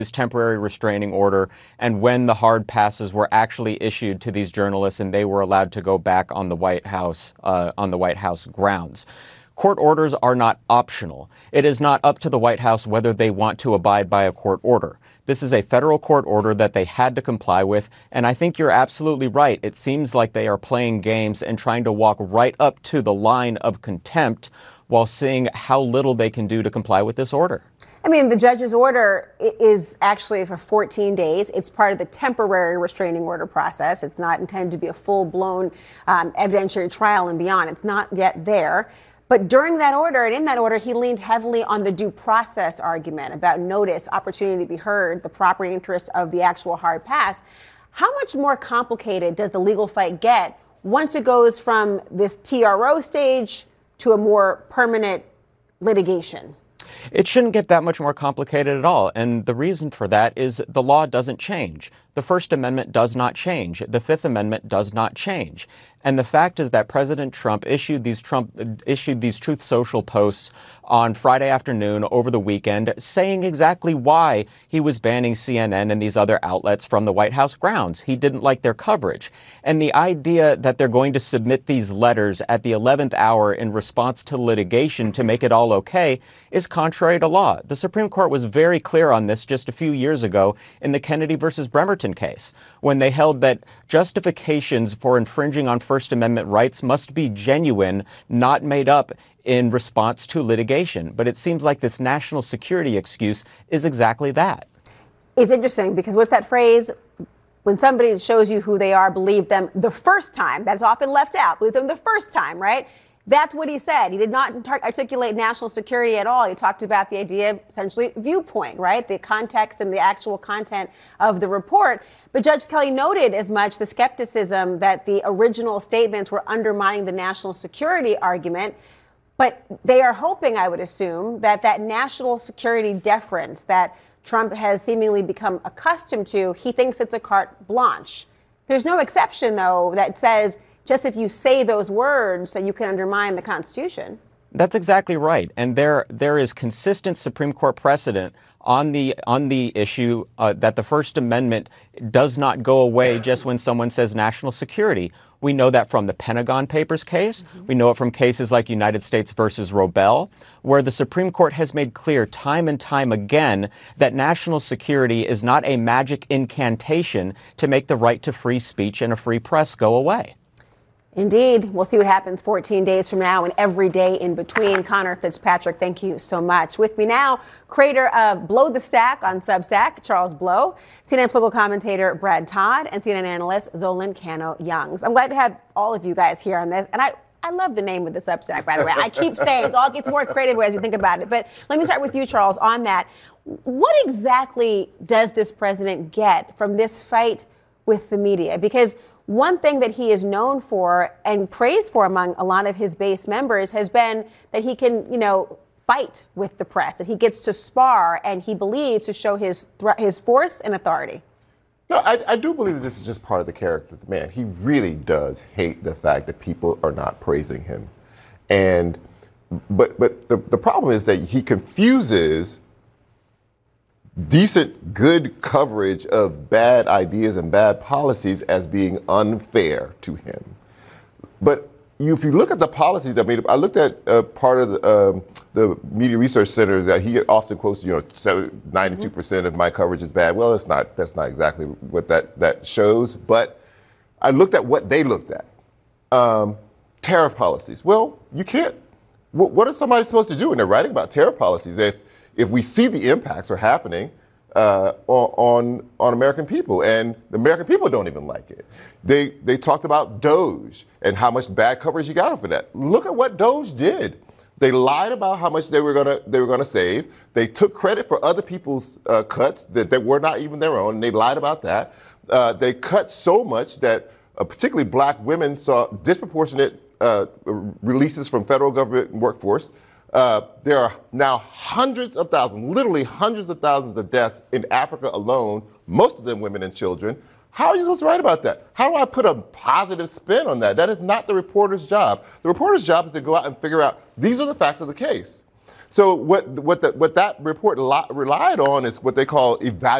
temporary restraining order and when the hard passes were actually issued to these journalists and they were allowed to go back on the White House grounds. Court orders are not optional. It is not up to the White House whether they want to abide by a court order. This is a federal court order that they had to comply with, and I think you're absolutely right. It seems like they are playing games and trying to walk right up to the line of contempt while seeing how little they can do to comply with this order. I mean, the judge's order is actually for 14 days. It's part of the temporary restraining order process. It's not intended to be a full-blown evidentiary trial and beyond. It's not yet there. But during that order, and in that order, he leaned heavily on the due process argument about notice, opportunity to be heard, the property interest of the actual hard pass. How much more complicated does the legal fight get once it goes from this TRO stage to a more permanent litigation? It shouldn't get that much more complicated at all. And the reason for that is the law doesn't change. The First Amendment does not change. The Fifth Amendment does not change. And the fact is that President Trump issued these Truth Social posts on Friday afternoon over the weekend saying exactly why he was banning CNN and these other outlets from the White House grounds. He didn't like their coverage. And the idea that they're going to submit these letters at the 11th hour in response to litigation to make it all okay is contrary to law. The Supreme Court was very clear on this just a few years ago in the Kennedy versus Bremerton case, when they held that justifications for infringing on First Amendment rights must be genuine, not made up in response to litigation. But it seems like this national security excuse is exactly that. It's interesting because what's that phrase? When somebody shows you who they are, believe them the first time. That's often left out. Believe them the first time, right? That's what he said. He did not articulate national security at all. He talked about the idea of essentially viewpoint, right? The context and the actual content of the report. But Judge Kelly noted as much the skepticism that the original statements were undermining the national security argument. But they are hoping, I would assume, that that national security deference that Trump has seemingly become accustomed to, he thinks it's a carte blanche. There's no exception, though, that says just if you say those words that you can undermine the Constitution. That's exactly right. And there is consistent Supreme Court precedent on the issue that the First Amendment does not go away just when someone says national security. We know that from the Pentagon Papers case. We know it from cases like United States versus Robel, where the Supreme Court has made clear time and time again that national security is not a magic incantation to make the right to free speech and a free press go away. Indeed. We'll see what happens 14 days from now and every day in between. Conor Fitzpatrick, thank you so much. With me now, creator of Blow the Stack on Substack, Charles Blow, CNN political commentator Brad Todd, and CNN analyst Zolan Cano-Youngs. I'm glad to have all of you guys here on this. And I love the name of the Substack, by the way. I keep saying it all gets more creative as we think about it. But let me start with you, Charles, on that. What exactly does this president get from this fight with the media? Because one thing that he is known for and praised for among a lot of his base members has been that he can, fight with the press, that he gets to spar and he believes to show his force and authority. No, I do believe that this is just part of the character of the man. He really does hate the fact that people are not praising him. But the problem is that he confuses decent, good coverage of bad ideas and bad policies as being unfair to him. But if you look at the policies that made up, I looked at part of the Media Research Center that he often quotes, 92% of my coverage is bad. Well, that's not exactly what that shows. But I looked at what they looked at. Tariff policies. Well, you can't. What is somebody supposed to do when they're writing about tariff policies if we see the impacts are happening on American people, and the American people don't even like it. They talked about DOGE and how much bad coverage you got for that. Look at what DOGE did. They lied about how much they were gonna save. They took credit for other people's cuts that were not even their own, and they lied about that. They cut so much that particularly black women saw disproportionate releases from federal government workforce. There are now hundreds of thousands, literally hundreds of thousands of deaths in Africa alone, most of them women and children. How are you supposed to write about that? How do I put a positive spin on that? That is not the reporter's job. The reporter's job is to go out and figure out, these are the facts of the case. So what that report relied on is what they call evaluation.